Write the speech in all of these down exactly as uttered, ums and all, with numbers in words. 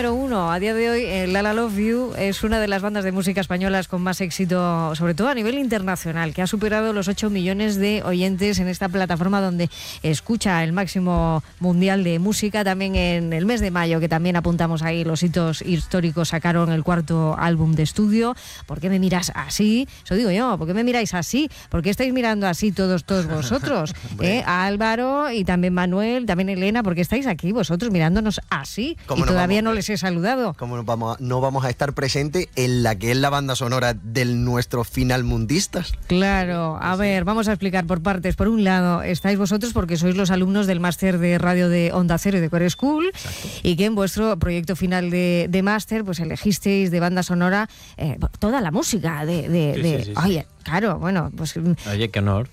número uno. A día de hoy, eh, La La Love You es una de las bandas de música españolas con más éxito, sobre todo a nivel internacional, que ha superado los ocho millones de oyentes en esta plataforma donde escucha el máximo mundial de música. También en el mes de mayo, que también apuntamos ahí los hitos históricos, sacaron el cuarto álbum de estudio. ¿Por qué me miras así? Eso digo yo, ¿por qué me miráis así? ¿Por qué estáis mirando así todos, todos vosotros? ¿Eh? A Álvaro y también Manuel, también Elena, ¿por qué estáis aquí vosotros mirándonos así? Y no todavía vamos, no les he saludado. ¿Cómo no vamos, a, no vamos a estar presentes en la que es la banda sonora de nuestros finalmundistas? Claro, a ver, vamos a explicar por partes. Por un lado, estáis vosotros porque sois los alumnos del máster de radio de Onda Cero y de Core School. Exacto. Y que en vuestro proyecto final de, de máster pues elegisteis de banda sonora eh, toda la música de... de, sí, de sí, sí, sí. Oye, claro, bueno, pues... Oye, qué honor.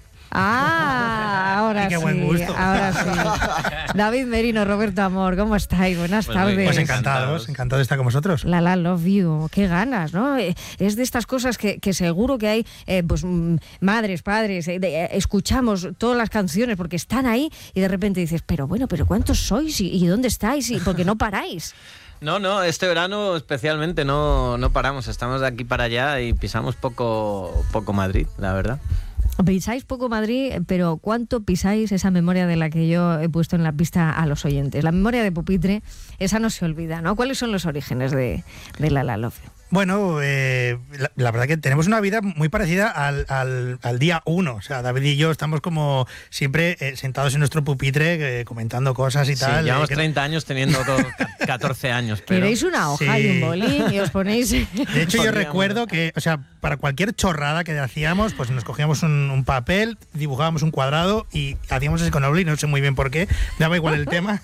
Ah, ahora qué sí, buen gusto. ahora sí. David Merino, Roberto Amor, ¿cómo estáis? Buenas pues tardes. Pues encantados, encantados de estar con vosotros. La La Love You, qué ganas, ¿no? Es de estas cosas que, que seguro que hay, eh, pues madres, padres, eh, de, eh, escuchamos todas las canciones porque están ahí y de repente dices, pero bueno, pero ¿cuántos sois? ¿Y, y dónde estáis? ¿Y por qué no paráis? No, no, este verano especialmente no, no paramos, estamos de aquí para allá y pisamos poco, poco Madrid, la verdad. Pisáis poco Madrid, pero ¿cuánto pisáis esa memoria de la que yo he puesto en la pista a los oyentes? La memoria de pupitre, esa no se olvida, ¿no? ¿Cuáles son los orígenes de, de La La Love You? Bueno, eh, la, la verdad que tenemos una vida muy parecida al, al, al día uno. O sea, David y yo estamos como siempre eh, sentados en nuestro pupitre eh, comentando cosas y sí, tal. Llevamos eh, treinta años teniendo catorce años. Pero... Queréis una hoja sí. y un bolín y os ponéis... De hecho, yo recuerdo que, o sea, para cualquier chorrada que hacíamos, pues nos cogíamos un, un papel, dibujábamos un cuadrado y hacíamos ese con el bolín, no sé muy bien por qué, daba igual el tema.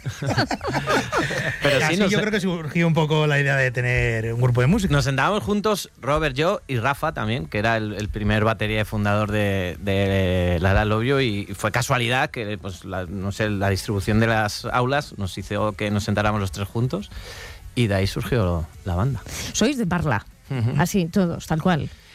Pero así sí, yo sé. creo que surgió un poco la idea de tener un grupo de música. Nos sentábamos juntos, Robert, yo y Rafa también, que era el, el primer batería y fundador de, de La La Love You, y fue casualidad que pues, la, no sé, la distribución de las aulas nos hizo que nos sentáramos los tres juntos y de ahí surgió la banda. Sois de Parla, uh-huh. así, todos, tal cual.